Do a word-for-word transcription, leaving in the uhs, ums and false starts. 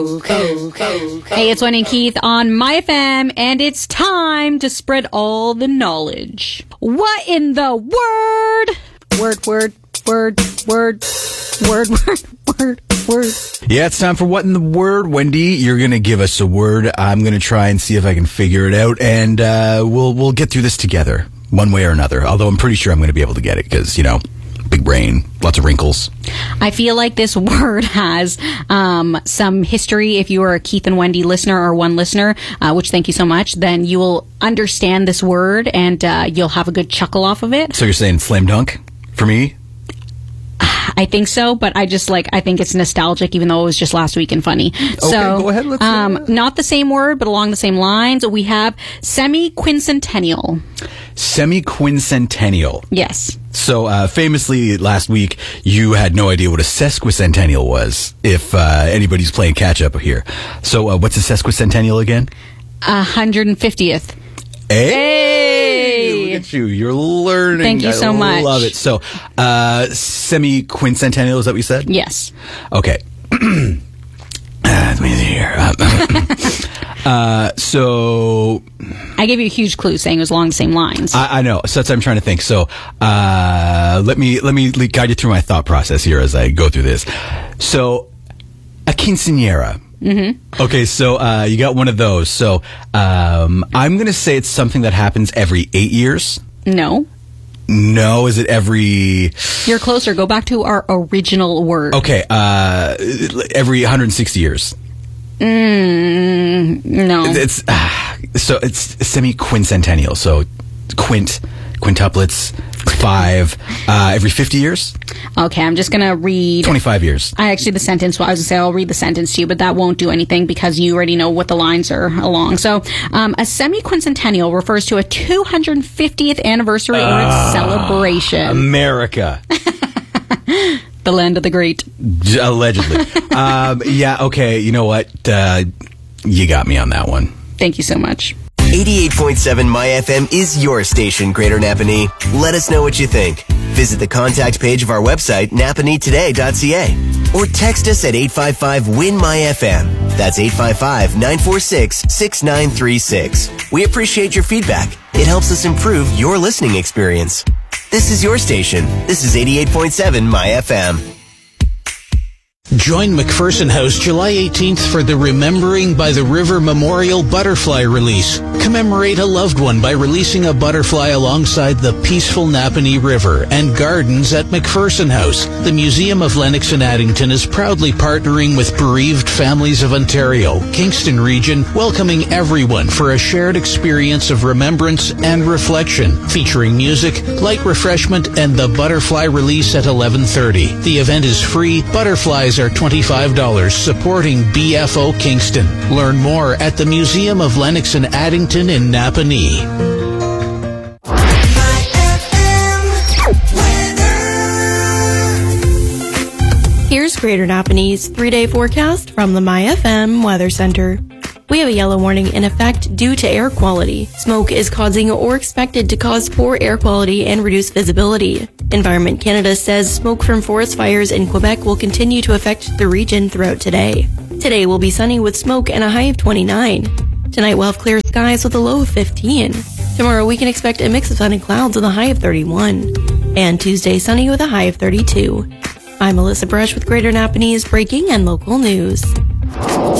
Hey, it's Wendy and Keith on My F M, and it's time to spread all the knowledge. What in the word? Word, word, word, word, word, word, word, word. Yeah, it's time for What in the Word. Wendy, you're going to give us a word. I'm going to try and see if I can figure it out, and uh, we'll we'll get through this together, one way or another. Although I'm pretty sure I'm going to be able to get it because, you know, big brain, lots of wrinkles. I feel like this word has um, some history. If you are a Keith and Wendy listener or one listener, uh, which thank you so much, then you will understand this word and uh, you'll have a good chuckle off of it. So you're saying slam dunk for me? I think so, but I just like, I think it's nostalgic, even though it was just last week and funny. Okay, so, go ahead. Let's, um, uh... not the same word, but along the same lines. We have semi-quincentennial. Semi-quincentennial. Yes. So, uh, famously, last week, you had no idea what a sesquicentennial was, if uh, anybody's playing catch-up here. So, uh, what's a sesquicentennial again? one hundred fiftieth. Hey! Hey! Look at you. You're learning. Thank you so I much. I love it. So, uh, semi-quincentennial, is that what you said? Yes. Okay. uh, let me see here. uh, so... I gave you a huge clue saying it was along the same lines. I, I know. So that's what I'm trying to think. So, uh, let me, let me guide you through my thought process here as I go through this. So, a quinceañera. Mm-hmm. Okay, so uh, you got one of those. So um, I'm going to say it's something that happens every eight years. No. No, is it every... You're closer. Go back to our original word. Okay, uh, every one hundred sixty years. Mm, no. It's uh, so it's semi-quincentennial. So quint, quintuplets, five, uh, every fifty years. Okay, I'm just going to read... twenty-five years. I actually, the sentence, well, I was going to say I'll read the sentence to you, but that won't do anything because you already know what the lines are along. So, um, a semi-quincentennial refers to a two hundred fiftieth anniversary uh, or its celebration. America. The land of the great. Allegedly. um, yeah, okay, you know what? Uh, you got me on that one. Thank you so much. eighty-eight point seven My F M is your station, Greater Napanee. Let us know what you think. Visit the contact page of our website, napanee today dot c a, or text us at eight five five, W I N, M Y F M. That's eight five five, nine four six, six nine three six. We appreciate your feedback. It helps us improve your listening experience. This is your station. This is eighty-eight point seven My F M. Join McPherson House July eighteenth for the Remembering by the River Memorial Butterfly Release. Commemorate a loved one by releasing a butterfly alongside the peaceful Napanee River and gardens at McPherson House. The Museum of Lennox and Addington is proudly partnering with Bereaved Families of Ontario, Kingston Region, welcoming everyone for a shared experience of remembrance and reflection, featuring music, light refreshment, and the butterfly release at eleven thirty. The event is free. Butterflies are twenty-five dollars, supporting B F O Kingston. Learn more at the Museum of Lennox and Addington in Napanee. Here's Greater Napanee's three-day forecast from the My F M Weather Center. We have a yellow warning in effect due to air quality. Smoke is causing or expected to cause poor air quality and reduce visibility. Environment Canada says smoke from forest fires in Quebec will continue to affect the region throughout today. Today will be sunny with smoke and a high of twenty-nine. Tonight we'll have clear skies with a low of fifteen. Tomorrow we can expect a mix of sun and clouds with a high of thirty-one. And Tuesday sunny with a high of thirty-two. I'm Melissa Brush with Greater Napanee's breaking and local news.